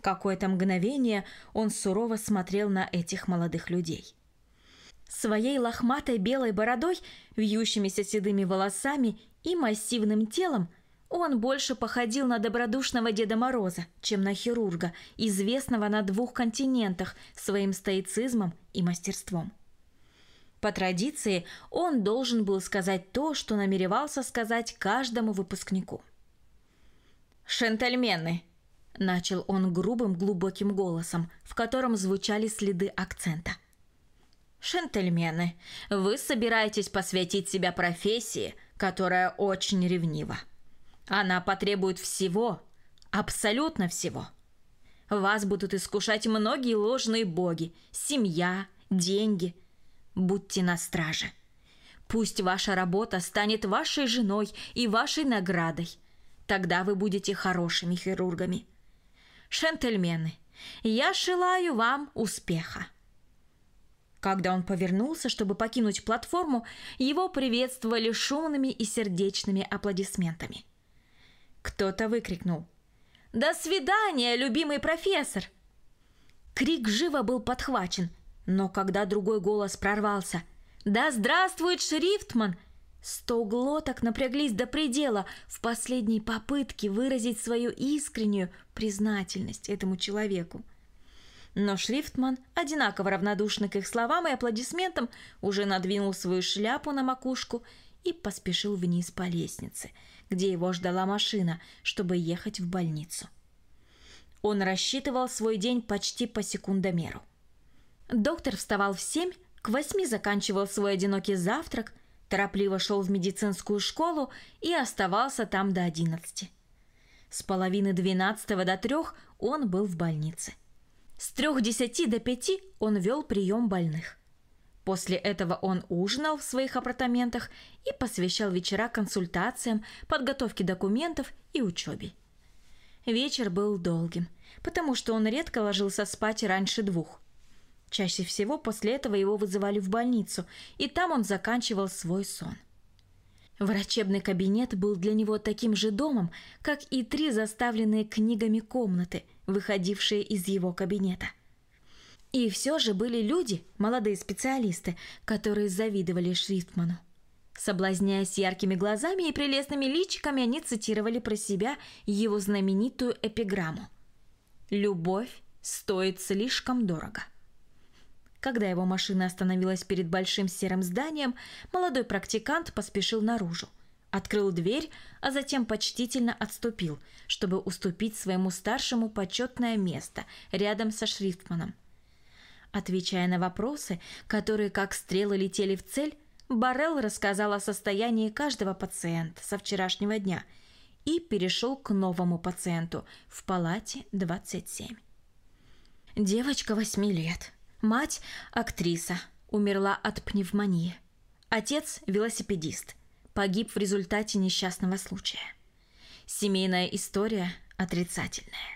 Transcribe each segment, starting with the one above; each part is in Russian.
Какое-то мгновение он сурово смотрел на этих молодых людей. Своей лохматой белой бородой, вьющимися седыми волосами и массивным телом он больше походил на добродушного Деда Мороза, чем на хирурга, известного на 2 континентах своим стоицизмом и мастерством. По традиции он должен был сказать то, что намеревался сказать каждому выпускнику. «Шентельмены!» – начал он грубым глубоким голосом, в котором звучали следы акцента. «Шентельмены, вы собираетесь посвятить себя профессии, которая очень ревнива. Она потребует всего, абсолютно всего. Вас будут искушать многие ложные боги, семья, деньги. Будьте на страже. Пусть ваша работа станет вашей женой и вашей наградой. Тогда вы будете хорошими хирургами. Шентельмены, я желаю вам успеха». Когда он повернулся, чтобы покинуть платформу, его приветствовали шумными и сердечными аплодисментами. Кто-то выкрикнул: «До свидания, любимый профессор!» Крик живо был подхвачен, но когда другой голос прорвался: «Да здравствует Шрифтман!», 100 глоток напряглись до предела в последней попытке выразить свою искреннюю признательность этому человеку. Но Шрифтман, одинаково равнодушный к их словам и аплодисментам, уже надвинул свою шляпу на макушку и поспешил вниз по лестнице, где его ждала машина, чтобы ехать в больницу. Он рассчитывал свой день почти по секундомеру. Доктор вставал в 7, к 8 заканчивал свой одинокий завтрак, торопливо шел в медицинскую школу и оставался там до 11. С половины 12 до 3 он был в больнице. С 3:10 до 5 он вел прием больных. После этого он ужинал в своих апартаментах и посвящал вечера консультациям, подготовке документов и учебе. Вечер был долгим, потому что он редко ложился спать раньше 2. Чаще всего после этого его вызывали в больницу, и там он заканчивал свой сон. Врачебный кабинет был для него таким же домом, как и 3 заставленные книгами комнаты, выходившие из его кабинета. И все же были люди, молодые специалисты, которые завидовали Шрифтману. Соблазняясь яркими глазами и прелестными личиками, они цитировали про себя его знаменитую эпиграмму: «Любовь стоит слишком дорого». Когда его машина остановилась перед большим серым зданием, молодой практикант поспешил наружу, открыл дверь, а затем почтительно отступил, чтобы уступить своему старшему почетное место рядом со Шрифтманом. Отвечая на вопросы, которые как стрелы летели в цель, Боррелл рассказал о состоянии каждого пациента со вчерашнего дня и перешел к новому пациенту в палате 27. Девочка 8 лет. Мать – актриса, умерла от пневмонии. Отец – велосипедист, погиб в результате несчастного случая. Семейная история отрицательная.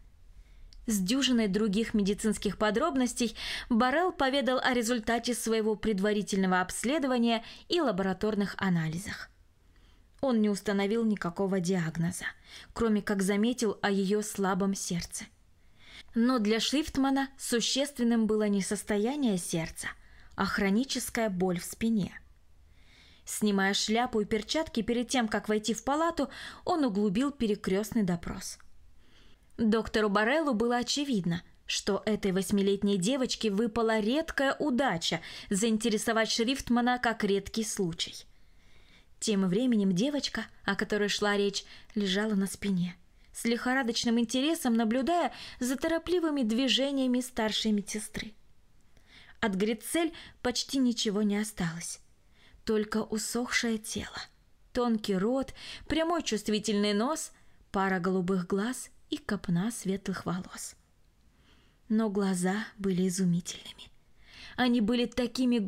С дюжиной других медицинских подробностей Боррелл поведал о результате своего предварительного обследования и лабораторных анализах. Он не установил никакого диагноза, кроме как заметил о ее слабом сердце. Но для Шрифтмана существенным было не состояние сердца, а хроническая боль в спине. Снимая шляпу и перчатки перед тем, как войти в палату, он углубил перекрестный допрос. Доктору Борреллу было очевидно, что этой 8-летней девочке выпала редкая удача заинтересовать Шрифтмана как редкий случай. Тем временем девочка, о которой шла речь, лежала на спине, с лихорадочным интересом наблюдая за торопливыми движениями старшей медсестры. От Грицель почти ничего не осталось, только усохшее тело, тонкий рот, прямой чувствительный нос, пара голубых глаз и копна светлых волос. Но глаза были изумительными. Они были такими